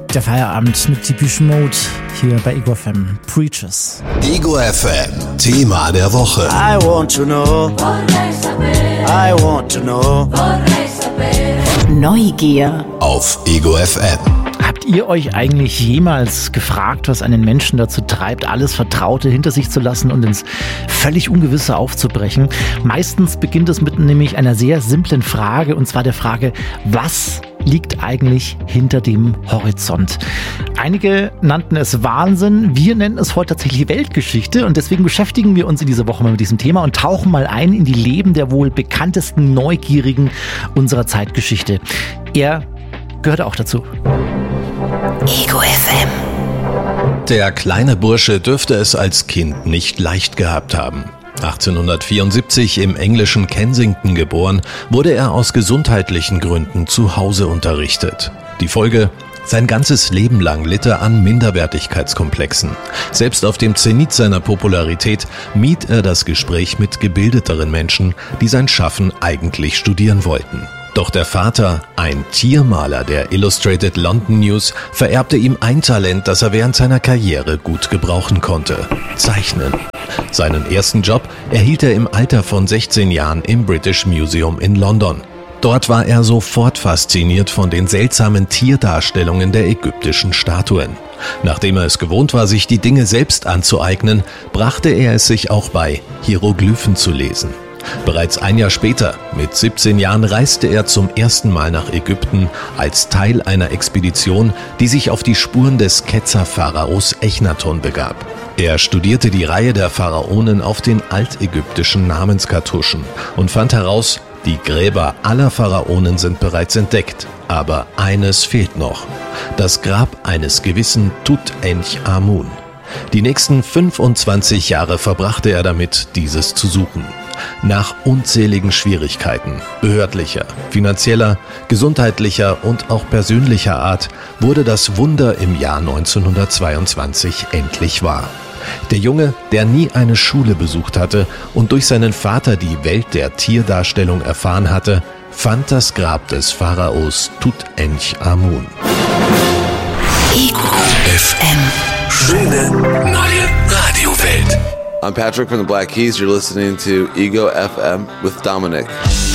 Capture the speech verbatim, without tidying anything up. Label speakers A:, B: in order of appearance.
A: Der Feierabend mit Depeche Mode hier bei Ego F M. Preachers.
B: Ego F M, Thema der Woche.
C: I want to know. I want to know.
D: Neugier.
B: Auf Ego F M.
A: Habt ihr euch eigentlich jemals gefragt, was einen Menschen dazu treibt, alles Vertraute hinter sich zu lassen und ins völlig Ungewisse aufzubrechen? Meistens beginnt es mit nämlich einer sehr simplen Frage, und zwar der Frage, was liegt eigentlich hinter dem Horizont? Einige nannten es Wahnsinn, wir nennen es heute tatsächlich Weltgeschichte, und deswegen beschäftigen wir uns in dieser Woche mal mit diesem Thema und tauchen mal ein in die Leben der wohl bekanntesten Neugierigen unserer Zeitgeschichte. Er gehört auch dazu.
D: Ego F M.
B: Der kleine Bursche dürfte es als Kind nicht leicht gehabt haben. achtzehnhundertvierundsiebzig im englischen Kensington geboren, wurde er aus gesundheitlichen Gründen zu Hause unterrichtet. Die Folge? Sein ganzes Leben lang litt er an Minderwertigkeitskomplexen. Selbst auf dem Zenit seiner Popularität mied er das Gespräch mit gebildeteren Menschen, die sein Schaffen eigentlich studieren wollten. Doch der Vater, ein Tiermaler der Illustrated London News, vererbte ihm ein Talent, das er während seiner Karriere gut gebrauchen konnte: Zeichnen. Seinen ersten Job erhielt er im Alter von sechzehn Jahren im British Museum in London. Dort war er sofort fasziniert von den seltsamen Tierdarstellungen der ägyptischen Statuen. Nachdem er es gewohnt war, sich die Dinge selbst anzueignen, brachte er es sich auch bei, Hieroglyphen zu lesen. Bereits ein Jahr später, mit siebzehn Jahren, reiste er zum ersten Mal nach Ägypten als Teil einer Expedition, die sich auf die Spuren des Ketzer-Pharaos Echnaton begab. Er studierte die Reihe der Pharaonen auf den altägyptischen Namenskartuschen und fand heraus, die Gräber aller Pharaonen sind bereits entdeckt, aber eines fehlt noch: das Grab eines gewissen Tutanchamun. Die nächsten fünfundzwanzig Jahre verbrachte er damit, dieses zu suchen. Nach unzähligen Schwierigkeiten, behördlicher, finanzieller, gesundheitlicher und auch persönlicher Art, wurde das Wunder im Jahr neunzehnhundertzweiundzwanzig endlich wahr. Der Junge, der nie eine Schule besucht hatte und durch seinen Vater die Welt der Tierdarstellung erfahren hatte, fand das Grab des Pharaos Tutanchamun.
D: Ego F M.
B: Schöne neue Radiowelt.
E: I'm Patrick from the Black Keys. You're listening to Ego F M with Dominic.